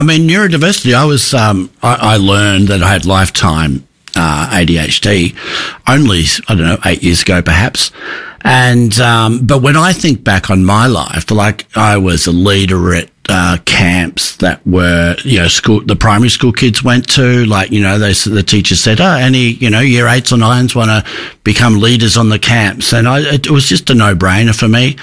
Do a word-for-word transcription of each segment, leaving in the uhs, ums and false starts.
I mean, neurodiversity, I was, um, I, I learned that I had lifetime uh, A D H D only, I don't know, eight years ago perhaps. And, um, but when I think back on my life, like I was a leader at, uh, camps that were, you know, school, the primary school kids went to, like, you know, they, the teachers said, oh, any, you know, year eights or nines want to become leaders on the camps. And I, it was just a no-brainer for me.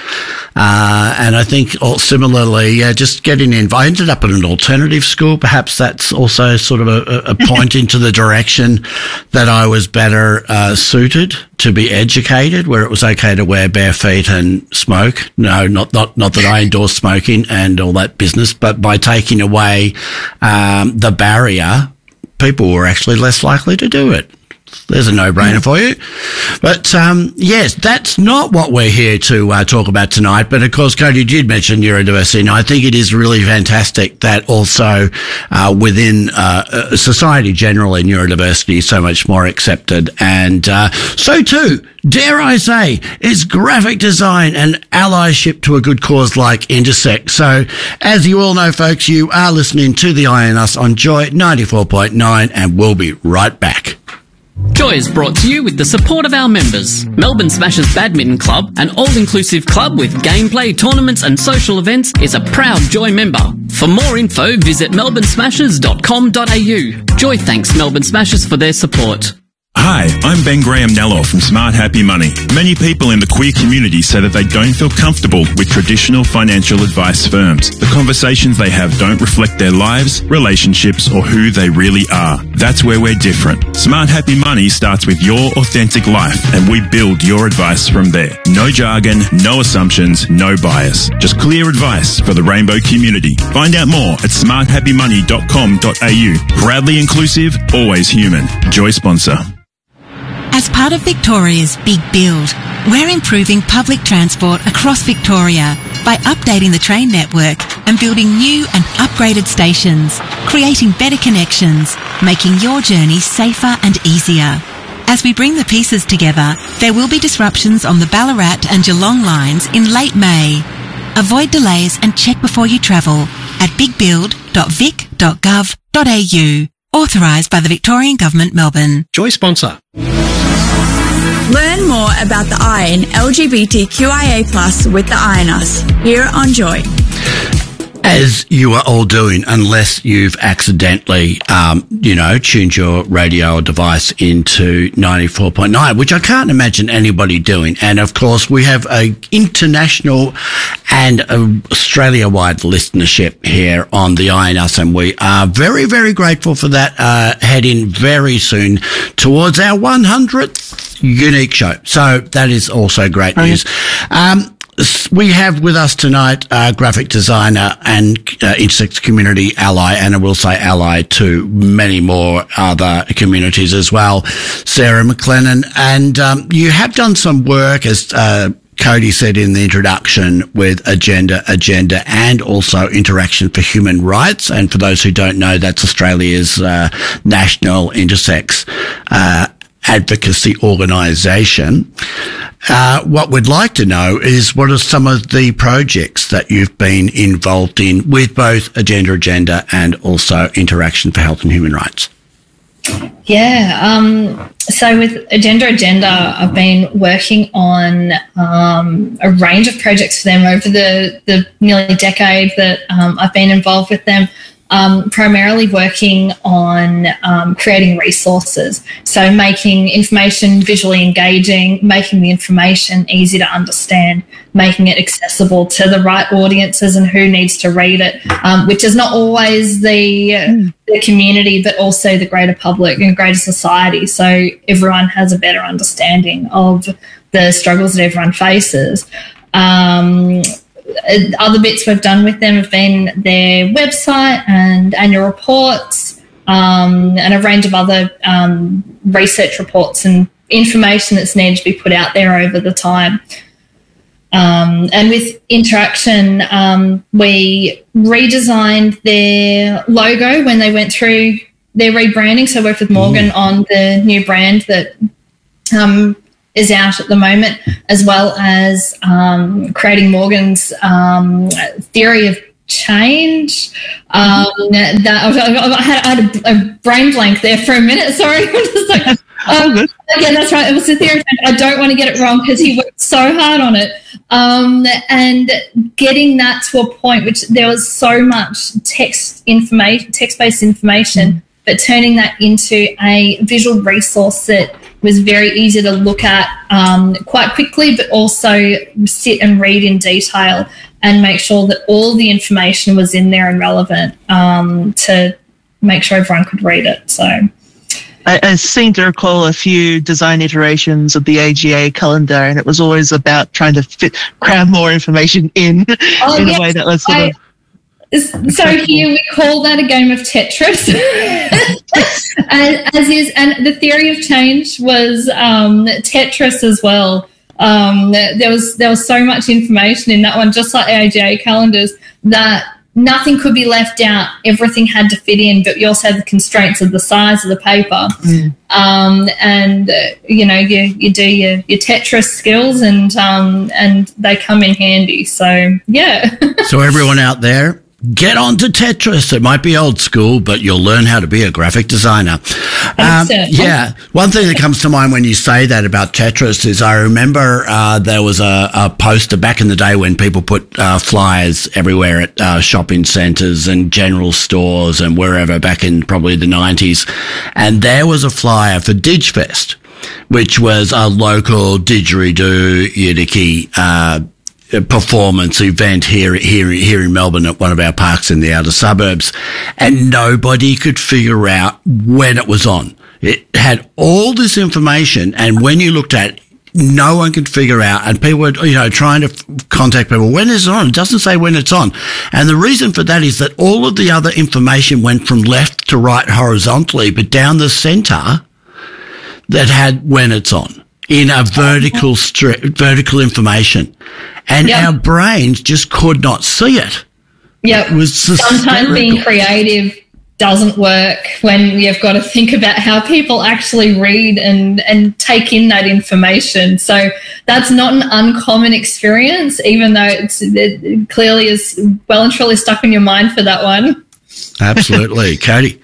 Uh, and I think similarly, yeah, just getting in, I ended up at an alternative school. Perhaps that's also sort of a, a point into the direction that I was better, uh, suited to be educated, where it was okay to wear bare feet and smoke. No, not, not, not that I endorse smoking and all that business, but by taking away, um, the barrier, people were actually less likely to do it. There's a no-brainer for you. But, um, yes, that's not what we're here to uh, talk about tonight. But, of course, Cody did mention neurodiversity, and I think it is really fantastic that also uh, within uh, society generally, neurodiversity is so much more accepted. And uh, so, too, dare I say, is graphic design and allyship to a good cause like Intersect. So, as you all know, folks, you are listening to the Eye on Us on Joy ninety-four point nine, and we'll be right back. Joy is brought to you with the support of our members. Melbourne Smashers Badminton Club, an all-inclusive club with gameplay, tournaments and social events, is a proud Joy member. For more info, visit melbourne smashers dot com dot a u. Joy thanks Melbourne Smashers for their support. Hi, I'm Ben Graham Nello from Smart Happy Money. Many people in the queer community say that they don't feel comfortable with traditional financial advice firms. The conversations they have don't reflect their lives, relationships, or who they really are. That's where we're different. Smart Happy Money starts with your authentic life, and we build your advice from there. No jargon, no assumptions, no bias. Just clear advice for the rainbow community. Find out more at smart happy money dot com dot a u. Proudly inclusive, always human. Joy sponsor. As part of Victoria's Big Build, we're improving public transport across Victoria by updating the train network and building new and upgraded stations, creating better connections, making your journey safer and easier. As we bring the pieces together, there will be disruptions on the Ballarat and Geelong lines in late May. Avoid delays and check before you travel at big build dot vic dot gov dot a u. Authorised by the Victorian Government, Melbourne. Joy sponsor. Learn more about the Eye and L G B T Q I A plus with the Eye on Us here on Joy. As you are all doing, unless you've accidentally, um, you know, tuned your radio or device into ninety-four point nine, which I can't imagine anybody doing. And, of course, we have a international and a Australia-wide listenership here on the Eye on Us, and we are very, very grateful for that, uh, heading very soon towards our one hundredth unique show. So that is also great news. Um, We have with us tonight uh, graphic designer and uh, Intersect community ally, and I will say ally to many more other communities as well, Sarah McLennan. And um, you have done some work, as uh, Cody said in the introduction, with Agenda, Agenda, and also Interaction for Human Rights. And for those who don't know, that's Australia's uh, national intersex uh, advocacy organisation. Uh, what we'd like to know is what are some of the projects that you've been involved in with both Agenda Agenda and also Interaction for Health and Human Rights? Yeah, um, so with Agenda Agenda, I've been working on um, a range of projects for them over the, the nearly decade that um, I've been involved with them. Um, primarily working on um, creating resources, so making information visually engaging, making the information easy to understand, making it accessible to the right audiences and who needs to read it, um, which is not always the, mm. the community, but also the greater public and greater society, so everyone has a better understanding of the struggles that everyone faces. Um, Other bits we've done with them have been their website and annual reports, um, and a range of other um, research reports and information that's needed to be put out there over the time. Um, and with Interaction, um, we redesigned their logo when they went through their rebranding. So I worked with Morgan on the new brand that um, is out at the moment, as well as um, creating Morgan's um, theory of change. Um, that I, I had, I had a, a brain blank there for a minute. Sorry, I'm just like, um, yeah, that's right. It was the theory of change. I don't want to get it wrong because he worked so hard on it. Um, and getting that to a point, which there was so much text information, text-based information, mm. but turning that into a visual resource that was very easy to look at um, quite quickly, but also sit and read in detail and make sure that all the information was in there and relevant um, to make sure everyone could read it. So I, I seem to recall a few design iterations of the A G A calendar, and it was always about trying to fit, cram more information in oh, in yes, a way that was sort I, of... So here we call that a game of Tetris, as, as is, and the theory of change was um, Tetris as well. Um, there was there was so much information in that one, just like A G A calendars, that nothing could be left out. Everything had to fit in, but you also had the constraints of the size of the paper. Mm. Um, and, uh, you know, you, you do your, your Tetris skills and um, and they come in handy. So, yeah. So everyone out there, get on to Tetris. It might be old school, but you'll learn how to be a graphic designer. Um, yeah. One thing that comes to mind when you say that about Tetris is I remember uh, there was a, a poster back in the day when people put uh, flyers everywhere at uh, shopping centres and general stores and wherever back in probably the nineties. And there was a flyer for DigFest, which was a local didgeridoo, Yidaki, uh performance event here, here, here in Melbourne at one of our parks in the outer suburbs, and nobody could figure out when it was on. It had all this information, and when you looked at it, no one could figure out, and people were, you know, trying to f- contact people. When is it on? It doesn't say when it's on. And the reason for that is that all of the other information went from left to right horizontally, but down the centre that had when it's on in a vertical stri- vertical information. And yep. our brains just could not see it. Yeah. Sometimes being creative doesn't work when you've got to think about how people actually read and, and take in that information. So that's not an uncommon experience, even though it's, it clearly is well and truly stuck in your mind for that one. Absolutely. Cody?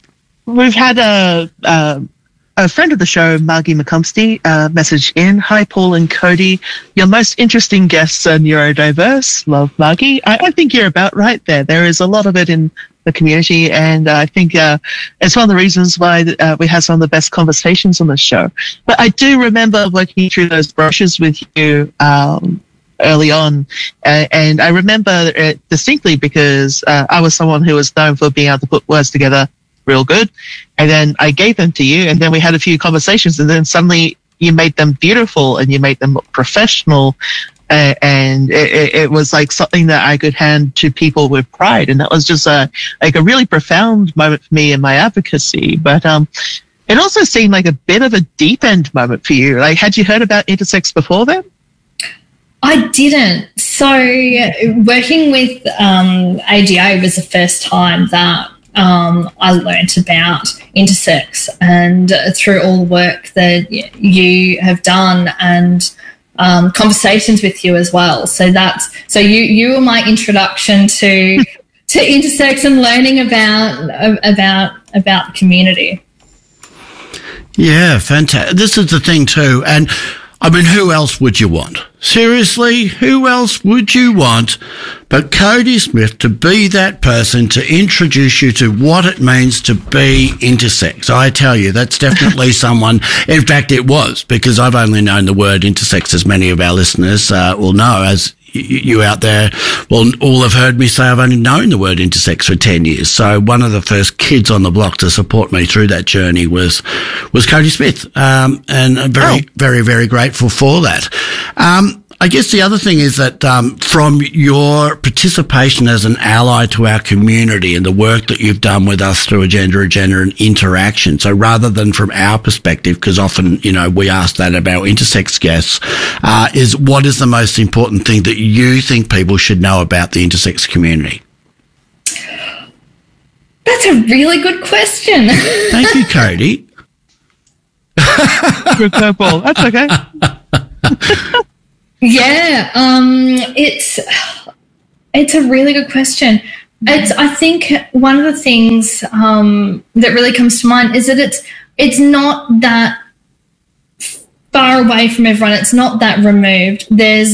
We've had a... a A friend of the show, Margie McComsty, uh, messaged in, "Hi, Paul and Cody. Your most interesting guests are neurodiverse." Love, Margie. I, I think you're about right there. There is a lot of it in the community, and uh, I think uh, it's one of the reasons why uh, we have some of the best conversations on the show. But I do remember working through those brochures with you um, early on, uh, and I remember it distinctly because uh, I was someone who was known for being able to put words together real good. And then I gave them to you, and then we had a few conversations, and then suddenly you made them beautiful and you made them professional. Uh, and it, it was like something that I could hand to people with pride. And that was just a, like a really profound moment for me in my advocacy. But, um, it also seemed like a bit of a deep end moment for you. Like, had you heard about intersex before then? I didn't. So working with, um, A G A was the first time that Um, I learnt about intersex, and uh, through all the work that y- you have done and um, conversations with you as well. So that's so you you were my introduction to to intersex and learning about about about the community. Yeah, fantastic. This is the thing too, and I mean, who else would you want? Seriously, who else would you want but Cody Smith to be that person to introduce you to what it means to be intersex? I tell you, that's definitely someone. In fact, it was, because I've only known the word intersex, as many of our listeners uh, will know, as you out there will all have heard me say I've only known the word intersex for ten years. So one of the first kids on the block to support me through that journey was was Cody Smith, um, and I'm very, oh. very, very grateful for that. Um, I guess the other thing is that um, from your participation as an ally to our community and the work that you've done with us through Agenda Agenda and Interaction, so rather than from our perspective, because often, you know, we ask that of our intersex guests, uh, is what is the most important thing that you think people should know about the intersex community? That's a really good question. Thank you, Cody. Good curveball. That's okay. Yeah, um, it's It's a really good question. It's, I think one of the things um, that really comes to mind is that it's it's not that far away from everyone. It's not that removed. There's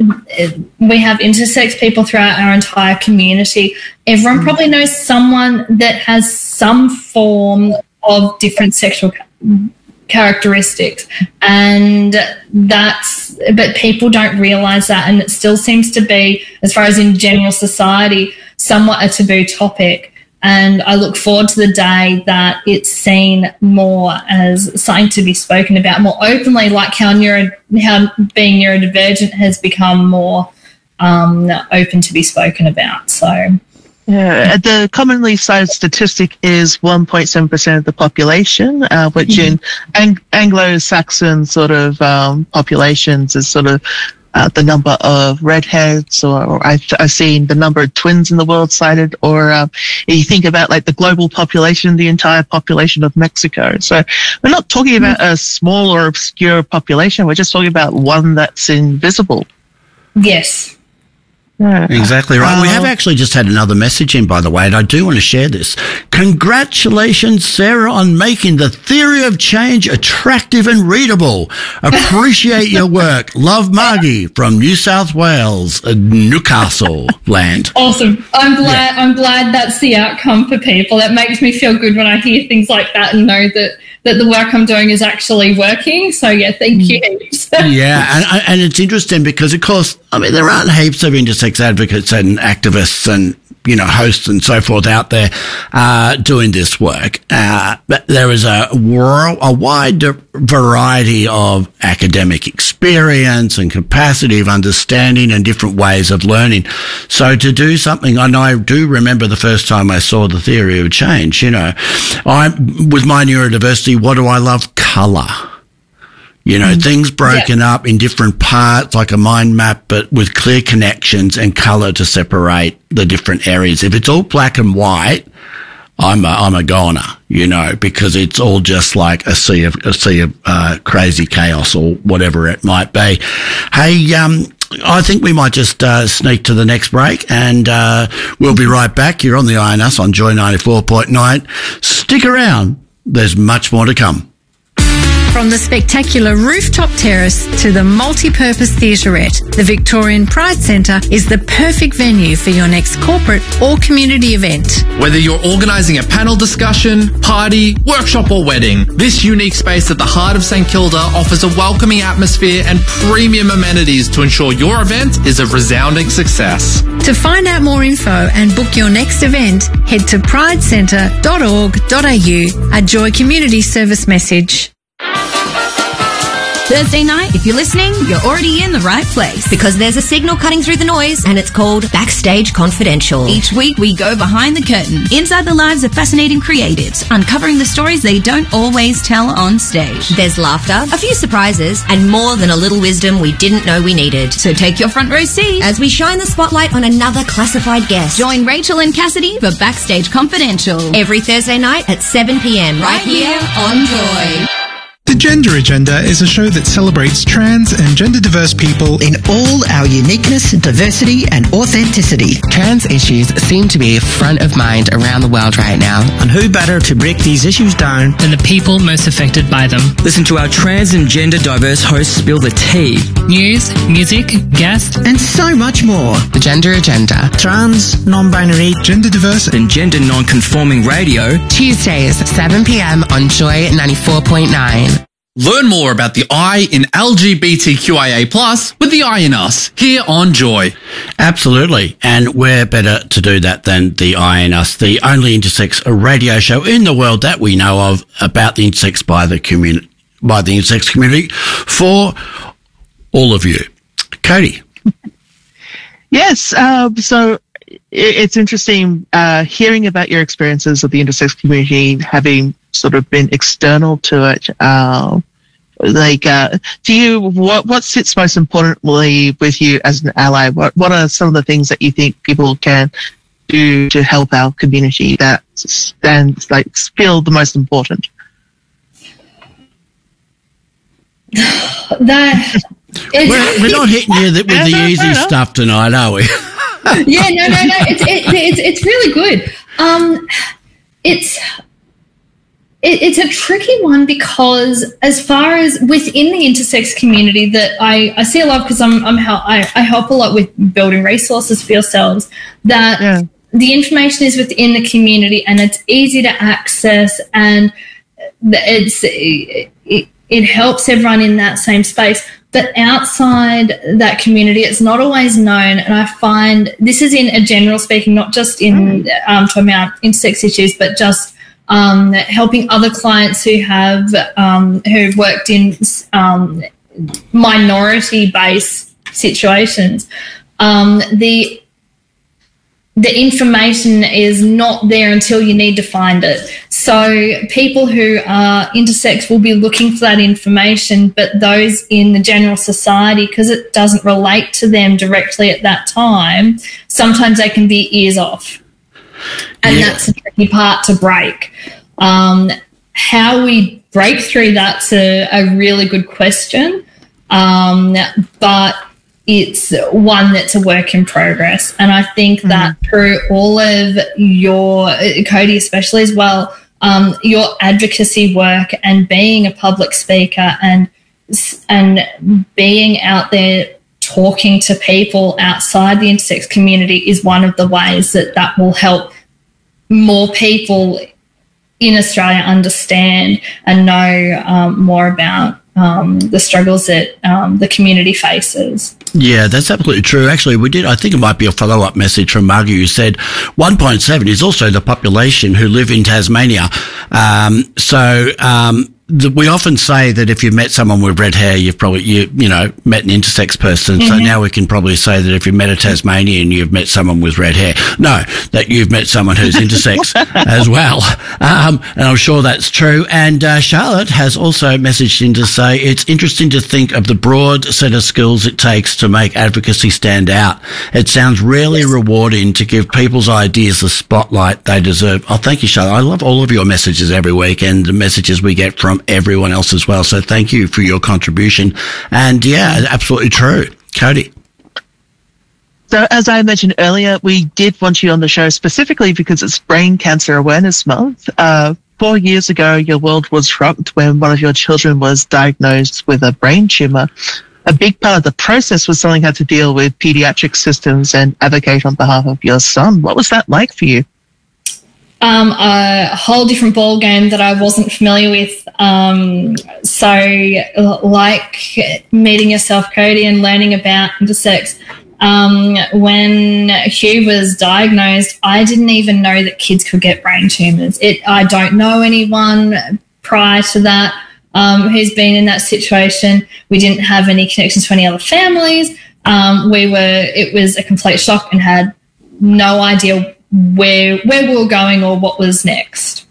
we have intersex people throughout our entire community. Everyone probably knows someone that has some form of different sexual characteristics, and that's but people don't realise that, and it still seems to be, as far as in general society, somewhat a taboo topic. And I look forward to the day that it's seen more as something to be spoken about more openly, like how neuro, how being neurodivergent has become more um, open to be spoken about. So, yeah, the commonly cited statistic is one point seven percent of the population, uh, which mm-hmm. in Ang- Anglo-Saxon sort of um, populations is sort of Uh, the number of redheads, or, or I've, I've seen the number of twins in the world cited, or um, you think about like the global population, the entire population of Mexico. So we're not talking about a small or obscure population. We're just talking about one that's invisible. Yes. Yeah. Exactly right. Uh, we have actually just had another message in, by the way, and I do want to share this. Congratulations, Sarah, on making the theory of change attractive and readable. Appreciate your work. Love, Margie from New South Wales, Newcastle land. Awesome. I'm glad. Yeah. I'm glad that's the outcome for people. That makes me feel good when I hear things like that and know that that the work I'm doing is actually working. So, yeah, thank you. Yeah, and and it's interesting because, of course, I mean, there aren't heaps of intersex advocates and activists and, you know, hosts and so forth out there uh, doing this work. Uh, but there is a, a wide variety of academic experience and capacity of understanding and different ways of learning. So to do something, and I do remember the first time I saw the theory of change, you know, I, with my neurodiversity, what do I love? Colour. You know, mm. things broken yeah. up in different parts, like a mind map, but with clear connections and colour to separate the different areas. If it's all black and white, I'm a, I'm a goner, you know, because it's all just like a sea of, a sea of, uh, crazy chaos or whatever it might be. Hey, um, I think we might just, uh, sneak to the next break, and, uh, we'll be right back. You're on the I N U S on Joy ninety-four point nine. Stick around. There's much more to come. From the spectacular rooftop terrace to the multi-purpose theatrette, the Victorian Pride Centre is the perfect venue for your next corporate or community event. Whether you're organising a panel discussion, party, workshop or wedding, this unique space at the heart of St Kilda offers a welcoming atmosphere and premium amenities to ensure your event is a resounding success. To find out more info and book your next event, head to pride centre dot org dot a u, a Joy Community Service message. Thursday night, if you're listening, you're already in the right place. Because there's a signal cutting through the noise, and it's called Backstage Confidential. Each week, we go behind the curtain, inside the lives of fascinating creatives, uncovering the stories they don't always tell on stage. There's laughter, a few surprises, and more than a little wisdom we didn't know we needed. So take your front row seat as we shine the spotlight on another classified guest. Join Rachel and Cassidy for Backstage Confidential. Every Thursday night at seven p.m. right, right here on Joy. The Gender Agenda is a show that celebrates trans and gender-diverse people in all our uniqueness, diversity and authenticity. Trans issues seem to be front of mind around the world right now. And who better to break these issues down than the people most affected by them? Listen to our trans and gender-diverse hosts spill the tea. News, music, guests, and so much more. The Gender Agenda. Trans, non-binary, gender-diverse and gender non-conforming radio. Tuesdays, seven p.m. on Joy ninety-four point nine. Learn more about the I in L G B T Q I A plus with the I in Us here on Joy. Absolutely. And where better to do that than the I in Us, the only intersex radio show in the world that we know of about the intersex by the community, by the intersex community for all of you. Cody. Yes. Um, so it's interesting uh, hearing about your experiences of the intersex community, having sort of been external to it. Uh, like, uh, do you, what, what sits most importantly with you as an ally? What, what are some of the things that you think people can do to help our community that stands, like, feel the most important? That we're, we're not hitting you with the easy stuff tonight, are we? Yeah, no, no, no. It's it, it's it's really good. Um, it's it, it's a tricky one because as far as within the intersex community, that I, I see a lot because I'm I'm hel- I, I help a lot with building resources for yourselves. That yeah. The information is within the community and it's easy to access, and it's it, it, it helps everyone in that same space. But outside that community, it's not always known. And I find this is in a general speaking, not just in um, talking about intersex issues, but just um, helping other clients who have um, who've worked in um, minority-based situations. Um, the the information is not there until you need to find it. So people who are intersex will be looking for that information, but those in the general society, because it doesn't relate to them directly at that time, sometimes they can be ears off. And yeah. That's a tricky part to break. Um, how we break through that's a, a really good question, um, but it's one that's a work in progress. And I think mm-hmm. that through all of your, Cody especially as well, um, your advocacy work and being a public speaker and and being out there talking to people outside the intersex community is one of the ways that that will help more people in Australia understand and know um, more about um, the struggles that um, the community faces. Yeah, that's absolutely true. Actually, we did, I think it might be a follow-up message from Margie who said one point seven is also the population who live in Tasmania. Um, so, um, the, we often say that if you've met someone with red hair, you've probably, you, you know, met an intersex person. Mm-hmm. So now we can probably say that if you met a Tasmanian, you've met someone with red hair. No, that you've met someone who's intersex as well. Um, and I'm sure that's true. And, uh, Charlotte has also messaged in to say it's interesting to think of the broad set of skills it takes to make advocacy stand out. It sounds really rewarding to give people's ideas the spotlight they deserve. Oh, thank you, Charlotte. I love all of your messages every week and the messages we get from everyone else as well. So thank you for your contribution. And yeah, absolutely true. Cody. So as I mentioned earlier, we did want you on the show specifically because it's Brain Cancer Awareness Month. Uh, four years ago, your world was rocked when one of your children was diagnosed with a brain tumor. A big part of the process was something had to deal with pediatric systems and advocate on behalf of your son. What was that like for you? Um, a whole different ball game that I wasn't familiar with. Um, so like meeting yourself, Cody, and learning about intersex. Um, when Hugh was diagnosed, I didn't even know that kids could get brain tumours. It, I don't know anyone prior to that um, who's been in that situation. We didn't have any connections to any other families. Um, we were, it was a complete shock and had no idea where where we were going or what was next.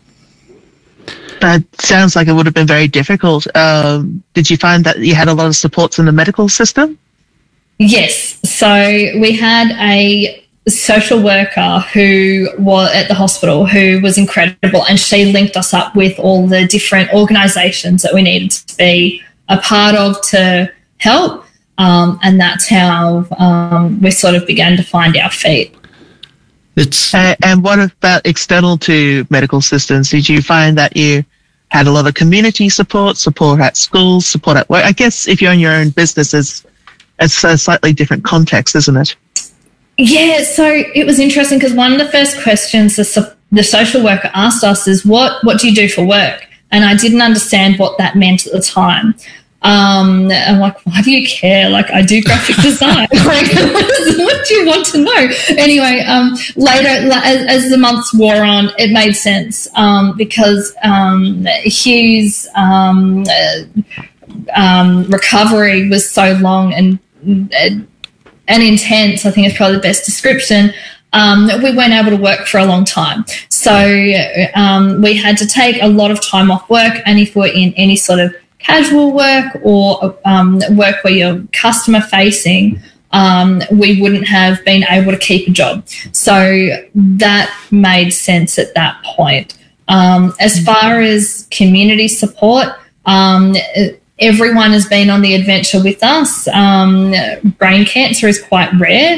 That sounds like it would have been very difficult. Um, did you find that you had a lot of supports in the medical system? Yes. So we had a social worker who was at the hospital who was incredible, and she linked us up with all the different organisations that we needed to be a part of to help. Um, and that's how um, we sort of began to find our feet. It's uh, and what about external to medical systems? Did you find that you had a lot of community support, support at schools, support at work? I guess if you own your own business, it's, it's a slightly different context, isn't it? Yeah, so it was interesting because one of the first questions the, the social worker asked us is, what, what do you do for work? And I didn't understand what that meant at the time. Um, I'm like, why do you care? Like, I do graphic design. Like, what do you want to know? Anyway, um, later, as, as the months wore on, it made sense, um, because, um, Hugh's, um, uh, um, recovery was so long and, uh, and intense, I think is probably the best description. Um, we weren't able to work for a long time. So, um, we had to take a lot of time off work, and if we're in any sort of casual work or um, work where you're customer facing, um, we wouldn't have been able to keep a job. So that made sense at that point. Um, as far as community support, um, everyone has been on the adventure with us. Um, brain cancer is quite rare.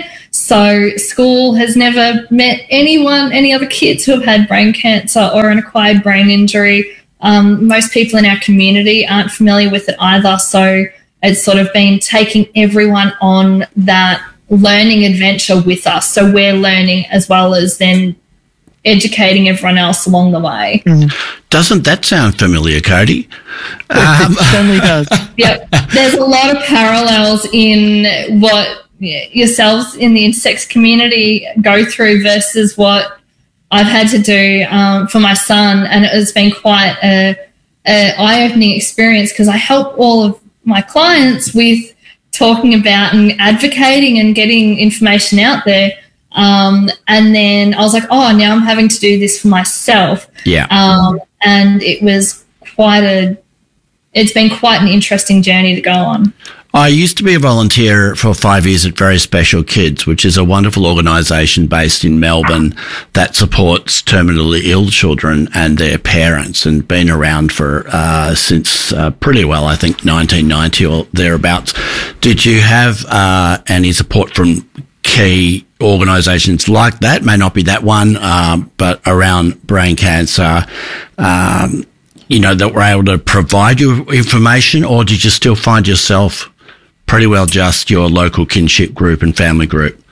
So school has never met anyone, any other kids who have had brain cancer or an acquired brain injury. Um, most people in our community aren't familiar with it either. So it's sort of been taking everyone on that learning adventure with us. So we're learning as well as then educating everyone else along the way. Mm. Doesn't that sound familiar, Cody? Um, it certainly does. Yep. There's a lot of parallels in what yourselves in the intersex community go through versus what I've had to do um, for my son, and it has been quite a, a eye-opening experience because I help all of my clients with talking about and advocating and getting information out there. Um, and then I was like, oh, now I'm having to do this for myself. Yeah. Um, and it was quite a, it's been quite an interesting journey to go on. I used to be a volunteer for five years at Very Special Kids, which is a wonderful organisation based in Melbourne that supports terminally ill children and their parents, and been around for uh, since uh, pretty well, I think nineteen ninety or thereabouts. Did you have uh, any support from key organisations like that? May not be that one, um, but around brain cancer, um, you know, that were able to provide you information, or did you still find yourself pretty well just your local kinship group and family group?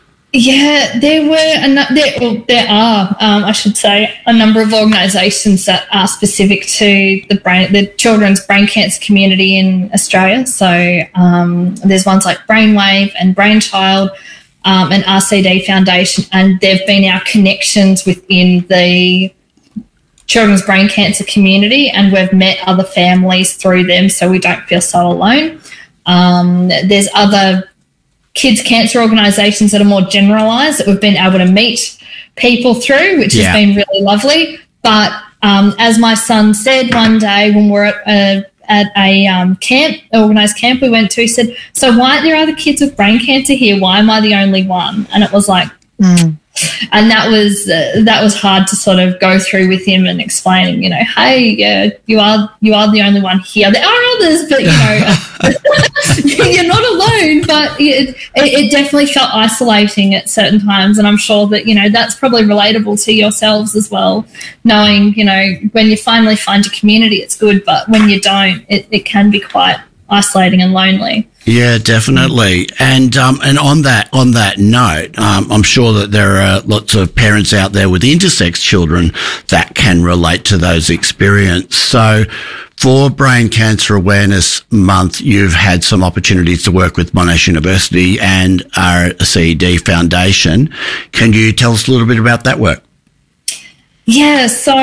Yeah, there were a nu- there, well, there are, um, I should say, a number of organisations that are specific to the brain, the children's brain cancer community in Australia. So um, there's ones like Brainwave and Brainchild um, and R C D Foundation, and they've been our connections within the children's brain cancer community, and we've met other families through them, so we don't feel so alone. Um, there's other kids' cancer organisations that are more generalised that we've been able to meet people through, which Yeah. has been really lovely. But um, as my son said one day when we're at a, at a um, camp, organised camp we went to, he said, so why aren't there other kids with brain cancer here? Why am I the only one? And it was like, mm. and that was uh, that was hard to sort of go through with him and explain, you know, hey, yeah, you are you are the only one here. There are others, but you know, you're not alone. But it, it, it definitely felt isolating at certain times, and I'm sure that you know that's probably relatable to yourselves as well. Knowing, you know, when you finally find your community, it's good, but when you don't, it, it can be quite isolating and lonely. Yeah, definitely. And um, and on that on that note, um, I'm sure that there are lots of parents out there with intersex children that can relate to those experiences. So for Brain Cancer Awareness Month, you've had some opportunities to work with Monash University and R C D Foundation. Can you tell us a little bit about that work? Yeah, so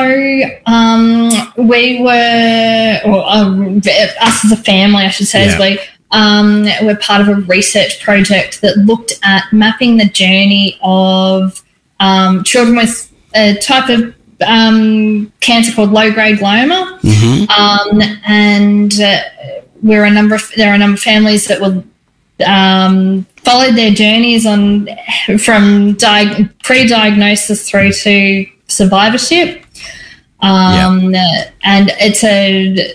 um, we were, or um, us as a family, I should say, Yeah. as we, um, we're part of a research project that looked at mapping the journey of um, children with a type of um, cancer called low-grade glioma. Mm-hmm. Um, and uh, we're a number of, there are a number of families that were um, followed their journeys on from di- pre-diagnosis through to survivorship. Um, and it's a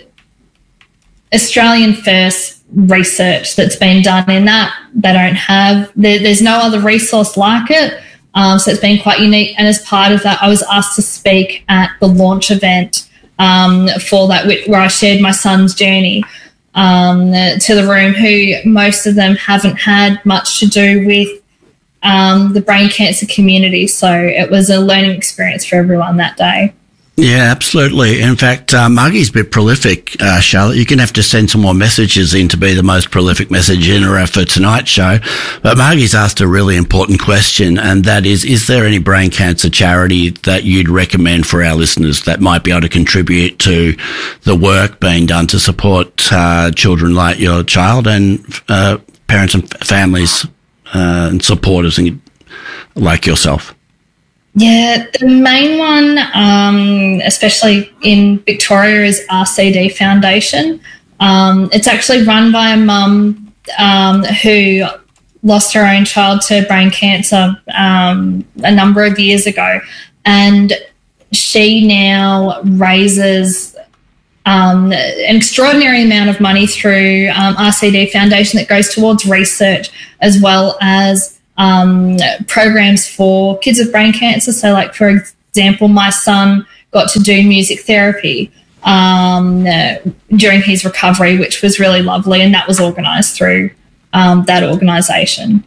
Australian first research that's been done in that. They don't have, there, there's no other resource like it. Um, so it's been quite unique. And as part of that, I was asked to speak at the launch event um, for that, where I shared my son's journey um, to the room, who most of them haven't had much to do with um, the brain cancer community. So it was a learning experience for everyone that day. Yeah, absolutely. In fact, uh, Margie's a bit prolific, uh, Charlotte. You're going to have to send some more messages in to be the most prolific message inner for tonight's show. But Margie's asked a really important question, and that is, is there any brain cancer charity that you'd recommend for our listeners that might be able to contribute to the work being done to support uh, children like your child and uh, parents and families uh, and supporters and, like yourself? Yeah, the main one, um, especially in Victoria, is R C D Foundation. Um, it's actually run by a mum um, who lost her own child to brain cancer um, a number of years ago, and she now raises um, an extraordinary amount of money through um, R C D Foundation that goes towards research as well as um, programs for kids with brain cancer. So, like, for example, my son got to do music therapy um, uh, during his recovery, which was really lovely, and that was organised through um, that organisation.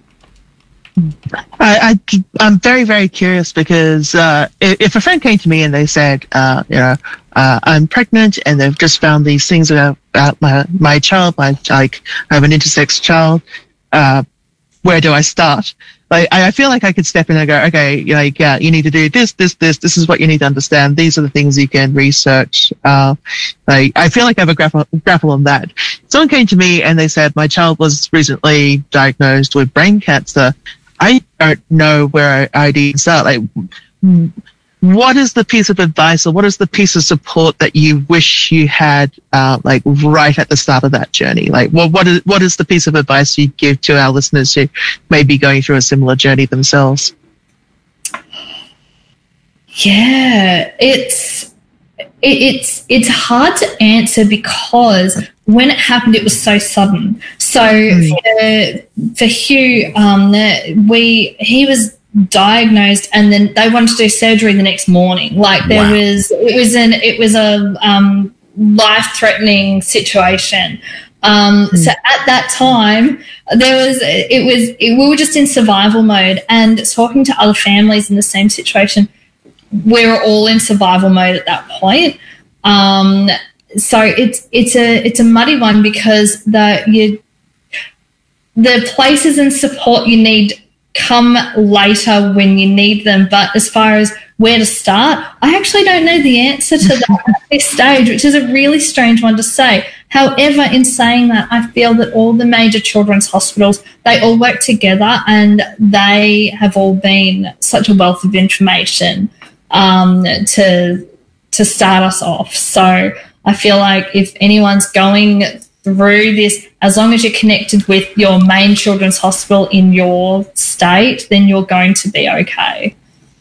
I, I, I'm very, very curious because uh, if a friend came to me and they said, uh, you know, uh, I'm pregnant and they've just found these things about, about my, my child, my, like, I have an intersex child, uh, where do I start? Like, I, I feel like I could step in and go, okay, like, yeah, you need to do this, this, this, this is what you need to understand. These are the things you can research. Uh, like, I feel like I have a grapple, grapple on that. Someone came to me and they said, my child was recently diagnosed with brain cancer. I don't know where I, I'd even start. Like, what is the piece of advice or what is the piece of support that you wish you had, uh, like right at the start of that journey? Like, what, what is, what is the piece of advice you give to our listeners who may be going through a similar journey themselves? Yeah, it's, it, it's, it's hard to answer because when it happened, it was so sudden. So mm. for, for Hugh, um, we, he was diagnosed and then they wanted to do surgery the next morning. Like there wow. was, it was an, it was a, um, life-threatening situation. Um, mm. So at that time there was, it was, it, we were just in survival mode, and talking to other families in the same situation, we were all in survival mode at that point. Um, so it's, it's a, it's a muddy one because the, you, the places and support you need come later when you need them. But as far as where to start, I actually don't know the answer to that at this stage, which is a really strange one to say. However, in saying that, I feel that all the major children's hospitals, they all work together and they have all been such a wealth of information um, to to start us off. So I feel like if anyone's going through this, as long as you're connected with your main children's hospital in your state, then you're going to be okay.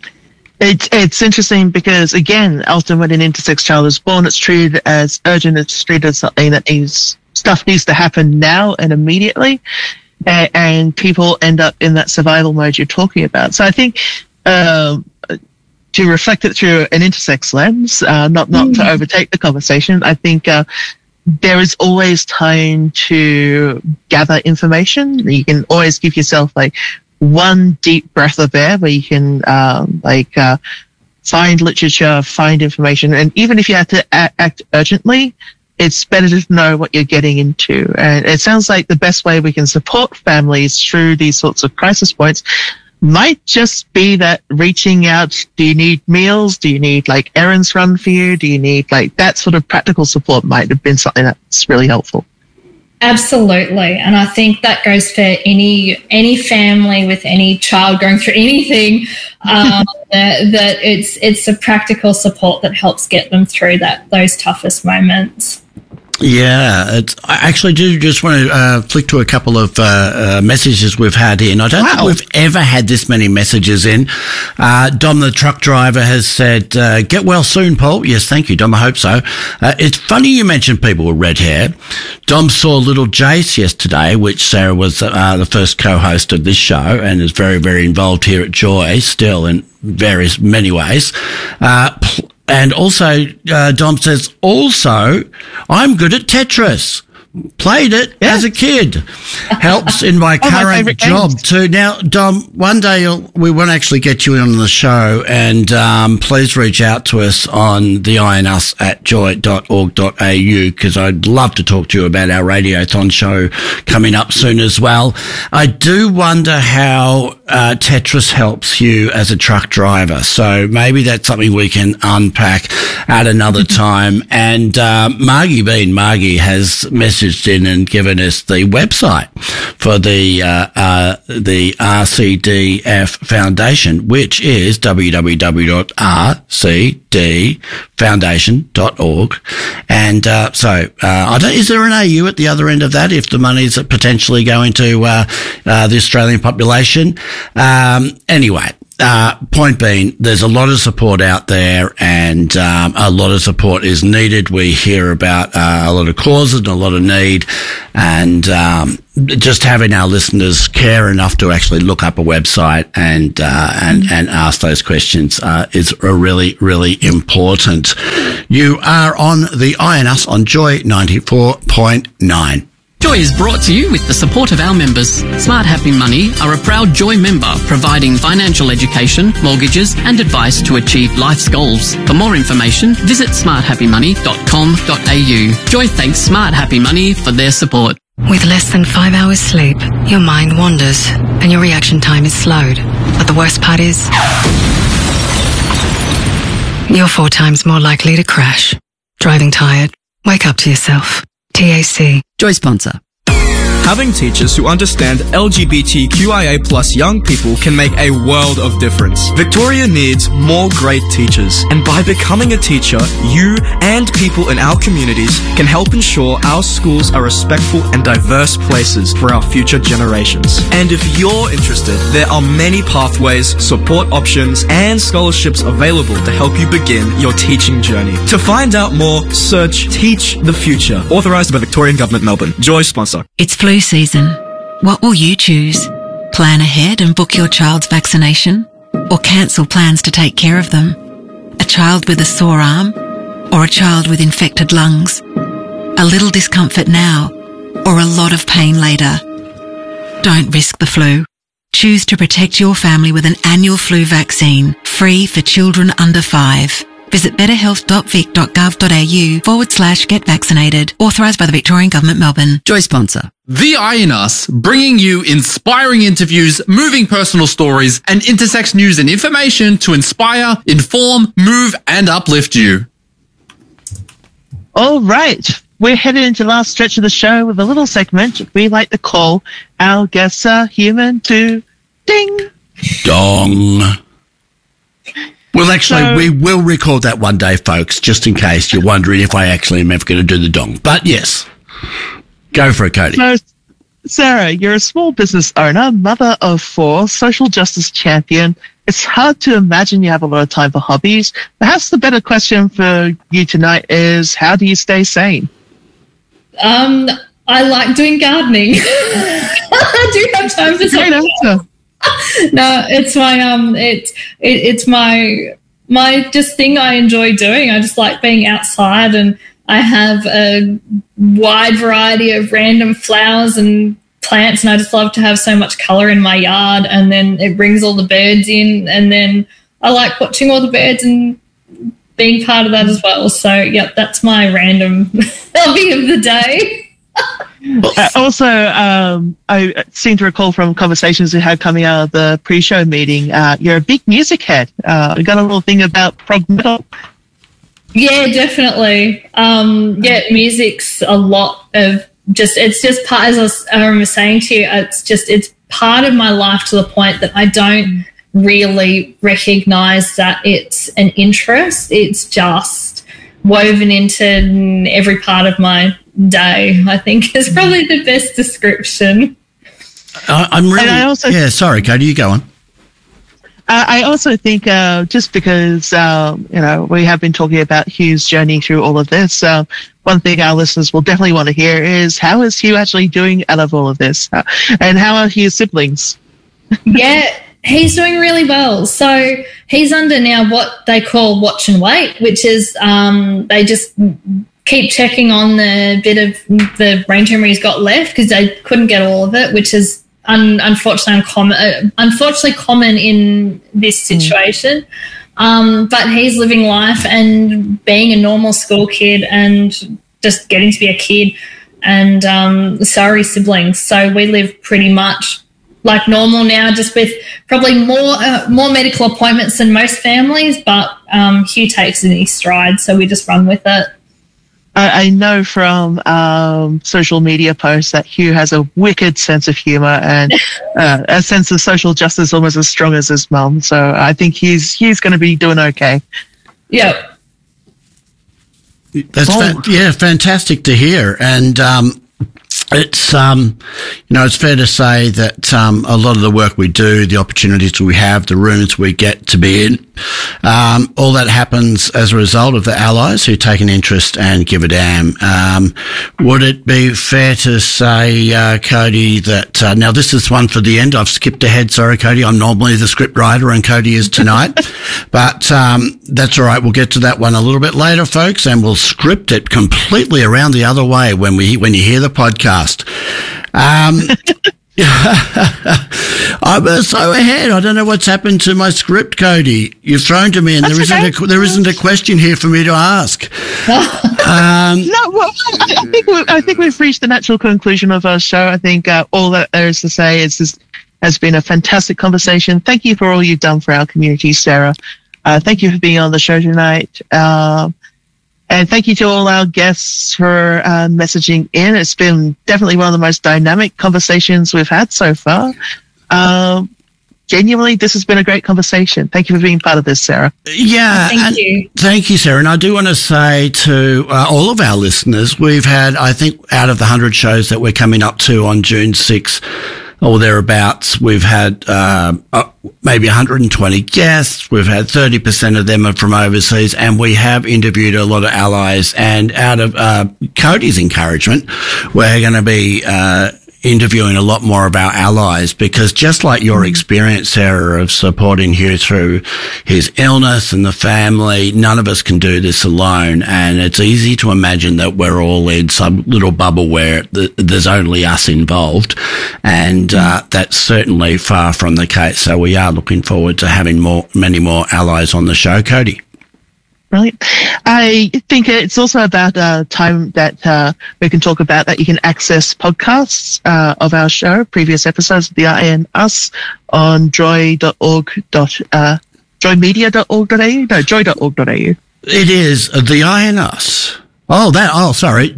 It's it's interesting because, again, often when an intersex child is born, it's treated as urgent. It's treated as something that needs, stuff needs to happen now and immediately, and, and people end up in that survival mode you're talking about. So I think um, to reflect it through an intersex lens, uh, not not mm. to overtake the conversation, I think uh, there is always time to gather information. You can always give yourself like one deep breath of air where you can um, like uh, find literature, find information, and even if you have to a- act urgently, it's better to know what you're getting into. And it sounds like the best way we can support families through these sorts of crisis points might just be that reaching out. Do you need meals? Do you need like errands run for you? Do you need like that sort of practical support? Might have been something that's really helpful. Absolutely. And I think that goes for any any family with any child going through anything, um, that, that it's it's a practical support that helps get them through that those toughest moments. Yeah, it's, I actually do just want to uh, flick to a couple of uh, uh, messages we've had in. I don't wow. think we've ever had this many messages in. Uh, Dom, the truck driver, has said, uh, get well soon, Paul. Yes, thank you, Dom. I hope so. Uh, it's funny you mentioned people with red hair. Dom saw Little Jace yesterday, which Sarah was uh, the first co-host of this show and is very, very involved here at Joy still in various, many ways. Uh, pl- And also, uh, Dom says, also, I'm good at Tetris. Played it yeah. as a kid. Helps in my oh, current my job games. too. Now, Dom, one day you'll, we won't actually get you in on the show, and um, please reach out to us on the I N us at joy dot org dot a u, because I'd love to talk to you about our Radiothon show coming up soon as well. I do wonder how uh, Tetris helps you as a truck driver, so maybe that's something we can unpack at another time. And uh, Margie Bean, Margie has messaged in and given us the website for the uh, uh, the R C D F Foundation, which is w w w dot r c d foundation dot org. And uh, so, uh, I don't, is there an A U at the other end of that if the money's potentially going to uh, uh, the Australian population? Um, anyway. uh, point being, there's a lot of support out there, and um, a lot of support is needed. We hear about uh, a lot of causes and a lot of need, and um, just having our listeners care enough to actually look up a website and uh, and and ask those questions uh, is really really important. You are on the I N U S on Joy ninety-four point nine. Joy is brought to you with the support of our members. Smart Happy Money are a proud Joy member, providing financial education, mortgages and advice to achieve life's goals. For more information, visit smart happy money dot com dot a u. Joy thanks Smart Happy Money for their support. With less than five hours sleep, your mind wanders and your reaction time is slowed. But the worst part is, you're four times more likely to crash. Driving tired? Wake up to yourself. T A C. Joy sponsor. Having teachers who understand L G B T Q I A plus young people can make a world of difference. Victoria needs more great teachers, and by becoming a teacher, you and people in our communities can help ensure our schools are respectful and diverse places for our future generations. And if you're interested, there are many pathways, support options, and scholarships available to help you begin your teaching journey. To find out more, search Teach the Future, authorised by Victorian Government Melbourne. Joy sponsor. It's flu season. What will you choose? Plan ahead and book your child's vaccination? Or cancel plans to take care of them? A child with a sore arm? Or a child with infected lungs? A little discomfort now? Or a lot of pain later? Don't risk the flu. Choose to protect your family with an annual flu vaccine, free for children under five. Visit betterhealth.vic.gov.au forward slash get vaccinated. Authorised by the Victorian Government, Melbourne. Joy sponsor. The I N U S, bringing you inspiring interviews, moving personal stories, and intersex news and information to inspire, inform, move, and uplift you. All right. We're headed into the last stretch of the show with a little segment we like to call Our Guests Are Human to Ding Dong. Well, actually, So- we will record that one day, folks, just in case you're wondering if I actually am ever going to do the dong. But yes, go for it, Cody. So, Sarah, you're a small business owner, mother of four, social justice champion. It's hard to imagine you have a lot of time for hobbies. Perhaps the better question for you tonight is, how do you stay sane? Um, I like doing gardening. I do have time for Great something. answer. No, it's my um, it's it, it's my my just thing I enjoy doing. I just like being outside, and I have a wide variety of random flowers and plants, and I just love to have so much colour in my yard. And then it brings all the birds in, and then I like watching all the birds and being part of that as well. So, yep, that's my random hobby of the day. Uh, also, um, I seem to recall from conversations we had coming out of the pre-show meeting, uh, you're a big music head. Uh, we got a little thing about prog metal. Yeah, definitely. Um, yeah, music's a lot of just, it's just part, as I was, I was saying to you, it's just, it's part of my life to the point that I don't really recognise that it's an interest. It's just woven into every part of my day, I think is probably the best description. I, I'm really, And I also- yeah, sorry, Cody, you go on. Uh, I also think uh, just because, uh, you know, we have been talking about Hugh's journey through all of this, uh, one thing our listeners will definitely want to hear is, how is Hugh actually doing out of all of this? Uh, and how are Hugh's siblings? Yeah, he's doing really well. So he's under now what they call watch and wait, which is um, they just keep checking on the bit of the brain tumour he's got left because they couldn't get all of it, which is un- unfortunately uncommon, uh, unfortunately common in this situation. Mm. Um, but he's living life and being a normal school kid and just getting to be a kid. And um, so are his siblings. So we live pretty much like normal now, just with probably more uh, more medical appointments than most families, but um, Hugh takes it in his stride, so we just run with it. I, I know from um, social media posts that Hugh has a wicked sense of humour and uh, a sense of social justice almost as strong as his mum, so I think he's he's going to be doing okay. Yep. That's Oh. fa- yeah, fantastic to hear. And um, It's, um, you know, it's fair to say that um, a lot of the work we do, the opportunities we have, the rooms we get to be in, um, all that happens as a result of the allies who take an interest and give a damn. Um, would it be fair to say, uh, Cody, that, uh, now this is one for the end. I've skipped ahead. Sorry, Cody. I'm normally the script writer and Cody is tonight. But um, that's all right. We'll get to that one a little bit later, folks, and we'll script it completely around the other way when we when you hear the podcast. Um, I'm so ahead. I don't know what's happened to my script, Cody. You've thrown to me, and That's there isn't okay. a, there isn't a question here for me to ask. um, No, well, I think we, I think we've reached the natural conclusion of our show. I think uh, all that there is to say is this has been a fantastic conversation. Thank you for all you've done for our community, Sarah. Uh, thank you for being on the show tonight. Uh, And thank you to all our guests for uh, messaging in. It's been definitely one of the most dynamic conversations we've had so far. Um, genuinely, this has been a great conversation. Thank you for being part of this, Sarah. Yeah. Thank and you. Thank you, Sarah. And I do want to say to uh, all of our listeners, we've had, I think, out of the one hundred shows that we're coming up to on June sixth, or thereabouts, we've had uh, uh, maybe one hundred twenty guests. We've had thirty percent of them are from overseas, and we have interviewed a lot of allies. And out of uh, Cody's encouragement, we're going to be uh, interviewing a lot more of our allies, because just like your experience, Sarah, of supporting Hugh through his illness and the family, none of us can do this alone. And it's easy to imagine that we're all in some little bubble where th- there's only us involved. And uh, that's certainly far from the case. So we are looking forward to having more, many more allies on the show. Cody. Brilliant. I think it's also about uh, time that uh, we can talk about that you can access podcasts uh, of our show, previous episodes of The I and Us on joy dot org. Uh, joy media dot org dot a u? No, joy dot org dot a u. It is The I and Us. Oh, that, oh, sorry.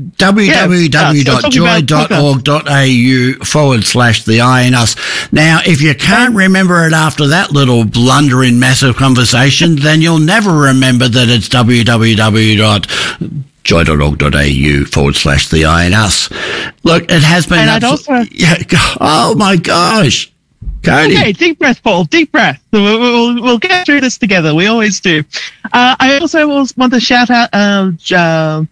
w w w dot joy dot org dot a u forward slash the I and Us. Now, if you can't remember it after that little blundering massive conversation, then you'll never remember that it's w w w dot joy dot org dot a u forward slash the I and Us. Look, it has been. And I'd also. Yeah, oh my gosh. Cody. Okay, deep breath, Paul. Deep breath. We'll, we'll, we'll get through this together. We always do. Uh, I also want to shout out uh, uh,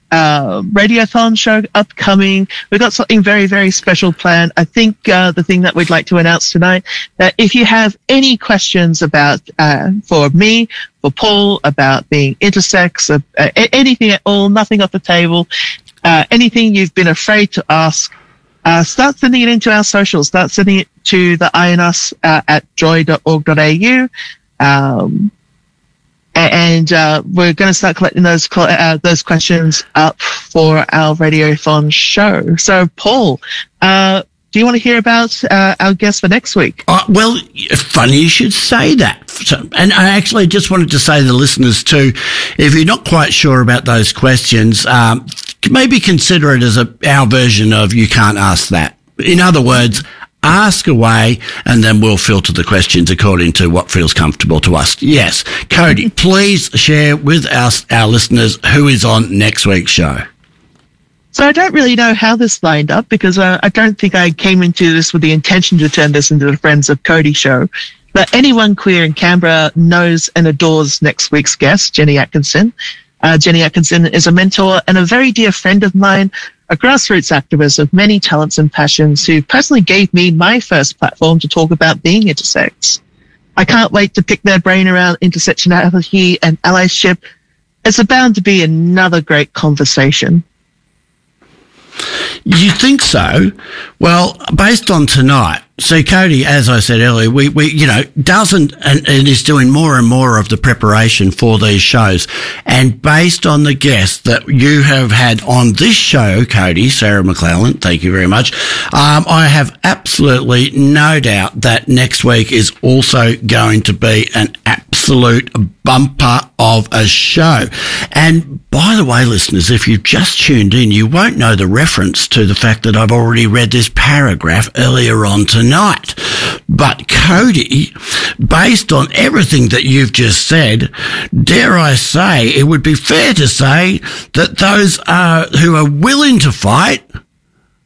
uh, Radiothon show upcoming. We've got something very, very special planned. I think uh, the thing that we'd like to announce tonight, that if you have any questions about, uh, for me, for Paul, about being intersex, uh, uh, anything at all, nothing off the table, uh, anything you've been afraid to ask, Uh, start sending it into our socials. Start sending it to the I and Us uh, at joy dot org dot a u. Um, and uh, we're going to start collecting those uh, those questions up for our Radiothon show. So, Paul, uh, do you want to hear about uh, our guest for next week? Uh, well, funny you should say that. So, and I actually just wanted to say to the listeners too, if you're not quite sure about those questions, um, maybe consider it as a, our version of You Can't Ask That. In other words, ask away and then we'll filter the questions according to what feels comfortable to us. Yes. Cody, please share with us, our listeners, who is on next week's show. So I don't really know how this lined up, because uh, I don't think I came into this with the intention to turn this into the Friends of Cody show. But anyone queer in Canberra knows and adores next week's guest, Jenny Atkinson. Uh, Jenny Atkinson is a mentor and a very dear friend of mine, a grassroots activist of many talents and passions, who personally gave me my first platform to talk about being intersex. I can't wait to pick their brain around intersectionality and allyship. It's bound to be another great conversation. You think so? Well, based on tonight, so Cody, as I said earlier, we, we you know, doesn't and, and is doing more and more of the preparation for these shows. And based on the guests that you have had on this show, Cody, Sarah McClellan, thank you very much. Um, I have absolutely no doubt that next week is also going to be an absolute bumper of a show. And by the way, listeners, if you've just tuned in, you won't know the reference to the fact that I've already read this paragraph earlier on tonight. But Cody, based on everything that you've just said, dare I say, it would be fair to say that those uh, who are willing to fight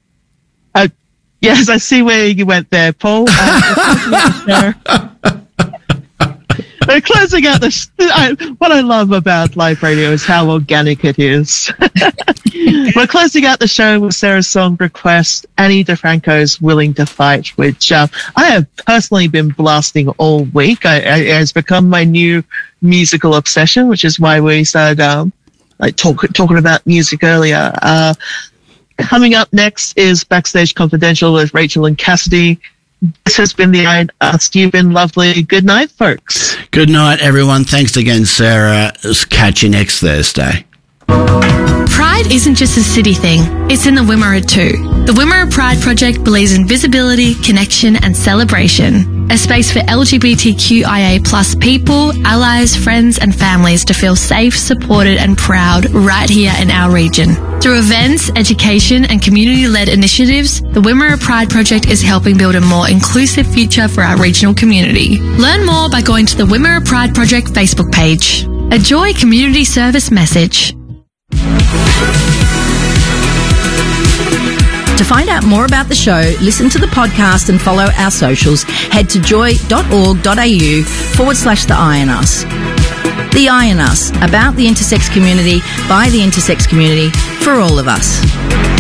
Yes, I see where you went there, Paul. Uh, We're closing out the. I, what I love about live radio is how organic it is. We're closing out the show with Sarah's song request, Annie DeFranco's "Willing to Fight," which uh, I have personally been blasting all week. I, I, it has become my new musical obsession, which is why we started um, like talk, talking about music earlier. Uh, coming up next is Backstage Confidential with Rachel and Cassidy. This has been the I Asked. You've been lovely. Good night, folks. Good night, everyone. Thanks again, Sarah. Catch you next Thursday. Pride isn't just a city thing, it's in the Wimmera too. The Wimmera Pride Project believes in visibility, connection and celebration. A space for L G B T Q I A plus people, allies, friends and families to feel safe, supported and proud right here in our region. Through events, education and community-led initiatives, the Wimmera Pride Project is helping build a more inclusive future for our regional community. Learn more by going to the Wimmera Pride Project Facebook page. A Joy Community Service message. To find out more about the show, listen to the podcast and follow our socials, head to joy.org.au forward slash the I and Us. The I and Us, about the intersex community, by the intersex community, for all of us.